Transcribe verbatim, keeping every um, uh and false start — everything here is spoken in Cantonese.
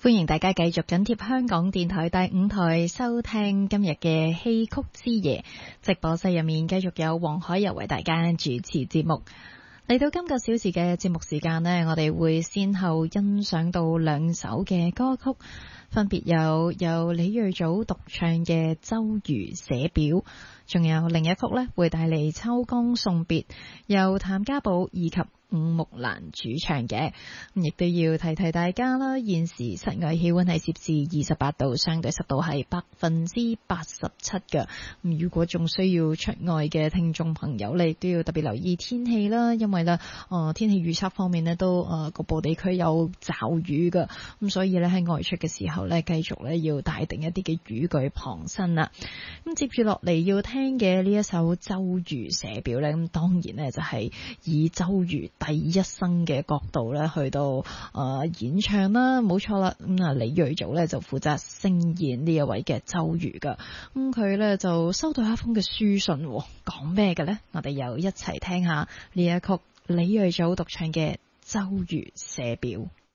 歡迎大家繼續緊貼香港電台第五台收聽今日嘅戲曲之夜直播室，入面繼續有黃海柔為大家主持節目。嚟到今個小時嘅節目時間呢，我哋會先後欣賞到兩首嘅歌曲，分別有由李瑞祖獨唱嘅《周瑜寫表》，仲有另一曲呢會帶嚟《秋江送別》，由譚家寶以及伍木蘭主唱嘅。亦都要提提大家啦，現時室外氣溫係攝氏二十八度，相對濕度係百分之八十七嘅。咁如果仲需要出外嘅聽眾朋友，你都要特別留意天氣啦，因為咧，誒天氣預測方面咧都誒局部地區有驟雨嘅，咁所以咧喺外出嘅時候咧，繼續咧要帶定一啲嘅雨具傍身啦。咁接住落嚟要聽嘅呢一首周瑜寫表咧，咁當然咧就係以周瑜第一生嘅角度咧去到誒、呃、演唱啦，冇錯啦。咁啊李瑞祖咧就負責聲演呢一位嘅周瑜噶。咁佢咧就收到一封嘅書信，講咩嘅咧？我哋又一齊聽下呢一曲李瑞祖獨唱嘅《周瑜寫表》。